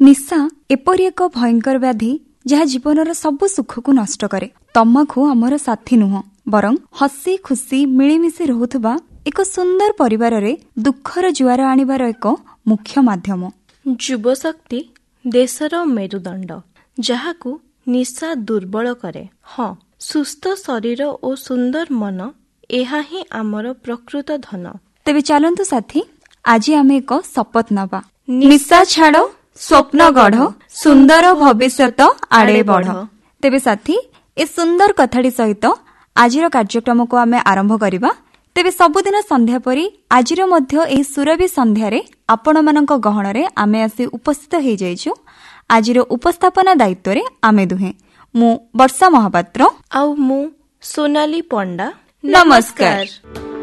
ନିଶା ଏପରି ଏକ ଭୟଙ୍କର ବ୍ୟାଧି ଯାହା ଜୀବନର ସବୁ ସୁଖକୁ ନଷ୍ଟ କରେ। ତମାଖୁ ଆମର ସାଥୀ ନୁହଁ, ବରଂ ହସି ଖୁସି ମିଳିମିଶି ରହୁଥିବା ଏକ ସୁନ୍ଦର ପରିବାରରେ ଦୁଃଖର ଜୁଆର ଆଣିବାର ଏକ ମୁଖ୍ୟ ମାଧ୍ୟମ। ଯୁବଶକ୍ତି ଦେଶର ମେରୁଦଣ୍ଡ, ଯାହାକୁ ନିଶା ଦୁର୍ବଳ କରେ। ହଁ, ସୁସ୍ଥ ଶରୀର ଓ ସୁନ୍ଦର ମନ, ଏହା ହିଁ ଆମର ପ୍ରକୃତ ଧନ। ତେବେ ଚାଲନ୍ତୁ ସାଥୀ, ଆଜି ଆମେ ଏକ ଶପଥ ନେବା। ନିଶା ଛାଡ଼, ସ୍ୱପ୍ନ ଗଢ଼, ସୁନ୍ଦର ଭବିଷ୍ୟତ ଆଡ଼େ ବଢ଼। ତେବେ ସାଥୀ, ଏ ସୁନ୍ଦର କଥାଟି ସହିତ ଆଜିର କାର୍ଯ୍ୟକ୍ରମକୁ ଆମେ ଆରମ୍ଭ କରିବା। ତେବେ ସବୁଦିନ ସନ୍ଧ୍ୟା ପରି ଆଜିର ମଧ୍ୟ ଏହି ସୁରଭି ସନ୍ଧ୍ୟାରେ ଆପଣମାନଙ୍କ ଗହଣରେ ଆମେ ଆସି ଉପସ୍ଥିତ ହୋଇଯାଇଛୁ। ଆଜିର ଉପସ୍ଥାପନା ଦାୟିତ୍ୱରେ ଆମେ ଦୁହେଁ, ମୁଁ ବର୍ଷା ମହାପାତ୍ର ଆଉ ମୁଁ ସୋନାଲି ପଣ୍ଡା। ନମସ୍କାର।